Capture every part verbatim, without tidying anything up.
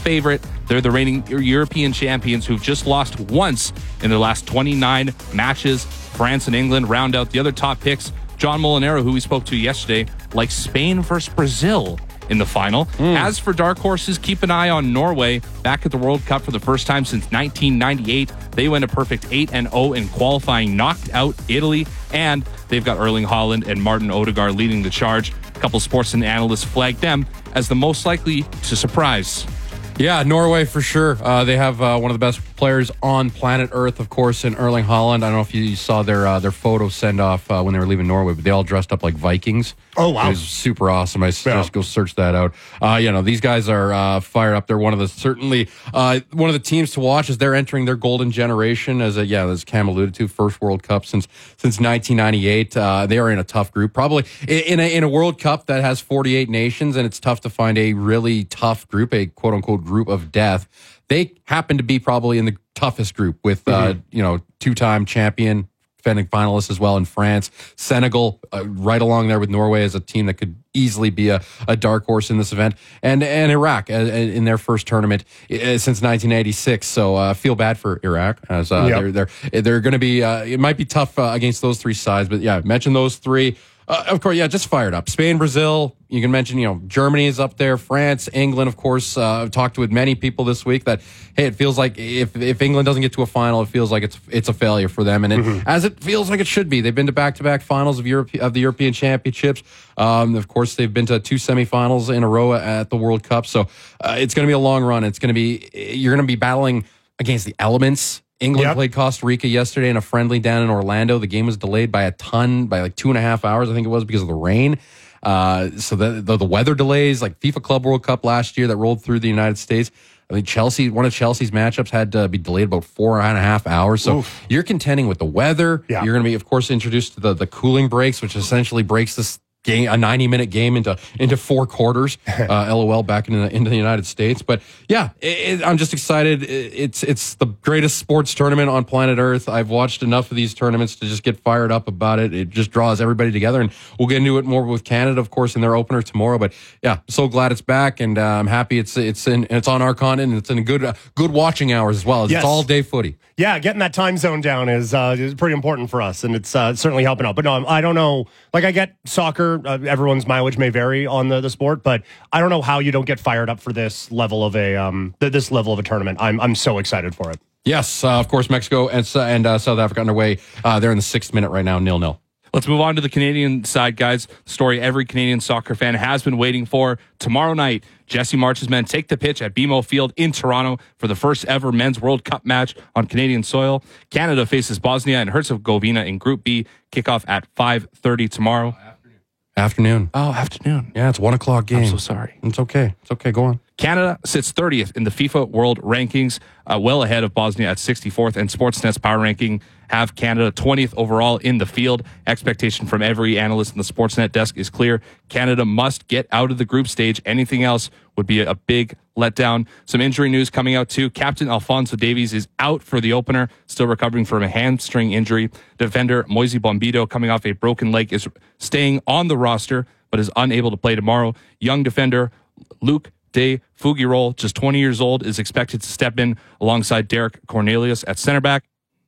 favorite. They're the reigning European champions who've just lost once in their last twenty-nine matches. France and England round out the other top picks. John Molinaro, who we spoke to yesterday, likes Spain versus Brazil in the final. Mm. As for dark horses, keep an eye on Norway. Back at the World Cup for the first time since nineteen ninety-eight. They went a perfect eight and oh in qualifying, knocked out Italy, and they've got Erling Haaland and Martin Odegaard leading the charge. A couple sports and analysts flagged them as the most likely to surprise. Yeah, Norway for sure. Uh, they have uh, one of the best players on planet Earth, of course, in Erling Haaland. I don't know if you saw their uh, their photo send off uh, when they were leaving Norway, but they all dressed up like Vikings. Oh, wow. It was super awesome. I yeah. just go search that out. Uh, you know, these guys are uh, fired up. They're one of the, certainly, uh, one of the teams to watch as they're entering their golden generation. As a, yeah, as Cam alluded to, first World Cup since since nineteen ninety-eight. Uh, they are in a tough group. Probably in a, in a World Cup that has forty-eight nations, and it's tough to find a really tough group, a quote-unquote group of death. They happen to be probably in the toughest group with, mm-hmm. uh, you know, two-time champion, defending finalists as well in France. Senegal, uh, right along there with Norway as a team that could easily be a, a dark horse in this event. And and Iraq uh, in their first tournament uh, since nineteen eighty-six. So I uh, feel bad for Iraq as uh, yep. they're they're they're going to be. Uh, it might be tough uh, against those three sides, but yeah, mention those three. Uh, of course, yeah, just fired up. Spain, Brazil. You can mention, you know, Germany is up there. France, England, of course. Uh, I've talked with many people this week that, hey, it feels like if if England doesn't get to a final, it feels like it's it's a failure for them, and it, mm-hmm. as it feels like it should be. They've been to back-to-back finals of Europe of the European Championships. Um, of course, they've been to two semifinals in a row at the World Cup. So uh, it's going to be a long run. It's going to be you're going to be battling against the elements. England yep. played Costa Rica yesterday in a friendly down in Orlando. The game was delayed by a ton, by like two and a half hours, I think it was, because of the rain. Uh, so the, the the weather delays, like FIFA Club World Cup last year that rolled through the United States. I think Chelsea, one of Chelsea's matchups had to be delayed about four and a half hours. So Oof. You're contending with the weather. Yeah. You're going to be, of course, introduced to the, the cooling breaks, which essentially breaks this game, a ninety minute game into into four quarters. Uh, LOL back into the, into the United States, but yeah, it, it, I'm just excited. It, it's it's the greatest sports tournament on planet Earth. I've watched enough of these tournaments to just get fired up about it. It just draws everybody together, and we'll get into it more with Canada, of course, in their opener tomorrow. But yeah, I'm so glad it's back, and uh, I'm happy it's it's in it's on our continent. And it's in good uh, good watching hours as well. It's yes. all day footy. Yeah, getting that time zone down is uh, is pretty important for us, and it's uh, certainly helping out. But no, I don't know. Like, I get soccer. Uh, everyone's mileage may vary on the, the sport, but I don't know how you don't get fired up for this level of a um th- this level of a tournament. I'm I'm so excited for it. Yes, uh, of course, Mexico and and uh, South Africa underway. Uh, they're in the sixth minute right now, nil nil. Let's move on to the Canadian side, guys. The story every Canadian soccer fan has been waiting for. Tomorrow night, Jesse March's men take the pitch at B M O Field in Toronto for the first ever men's World Cup match on Canadian soil. Canada faces Bosnia and Herzegovina in Group B. Kickoff at five thirty tomorrow. Afternoon. Oh, afternoon. Yeah, it's one o'clock game. I'm so sorry. It's okay. It's okay. Go on. Canada sits thirtieth in the FIFA World Rankings, uh, well ahead of Bosnia at sixty-fourth, and Sportsnet's power ranking have Canada twentieth overall in the field. Expectation from every analyst in the Sportsnet desk is clear. Canada must get out of the group stage. Anything else would be a big letdown. Some injury news coming out too. Captain Alphonso Davies is out for the opener, still recovering from a hamstring injury. Defender Moise Bombito, coming off a broken leg, is staying on the roster, but is unable to play tomorrow. Young defender Luke De Fugirol, just twenty years old, is expected to step in alongside Derek Cornelius at center back.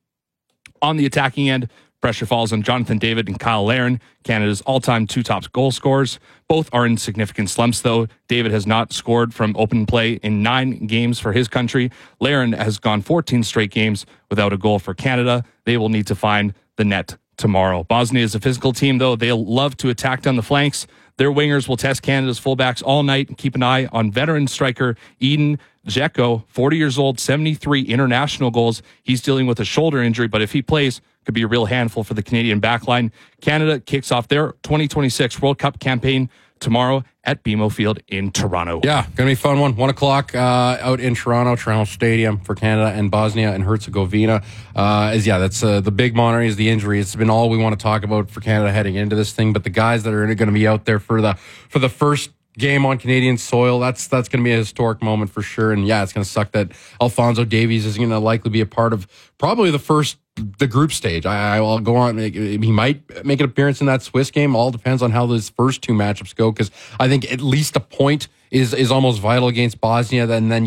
On the attacking end, pressure falls on Jonathan David and Kyle Larin, Canada's all-time two top goal scorers. Both are in significant slumps, though. David has not scored from open play in nine games for his country. Larin has gone fourteen straight games without a goal for Canada. They will need to find the net tomorrow. Bosnia is a physical team, though. They'll love to attack down the flanks. Their wingers will test Canada's fullbacks all night and keep an eye on veteran striker Eden Dzeko, forty years old, seventy-three international goals. He's dealing with a shoulder injury, but if he plays, could be a real handful for the Canadian backline. Canada kicks off their twenty twenty-six World Cup campaign tomorrow at B M O Field in Toronto. Yeah, going to be a fun one. One o'clock uh, out in Toronto, Toronto Stadium for Canada and Bosnia and Herzegovina. Uh, is yeah, that's uh, the big monitor is the injury. It's been all we want to talk about for Canada heading into this thing. But the guys that are going to be out there for the for the first game on Canadian soil, that's that's going to be a historic moment for sure. And yeah, it's going to suck that Alphonso Davies is going to likely be a part of probably the first the group stage. I, I'll go on. He might make an appearance in that Swiss game. All depends on how those first two matchups go, because I think at least a point is is almost vital against Bosnia. And then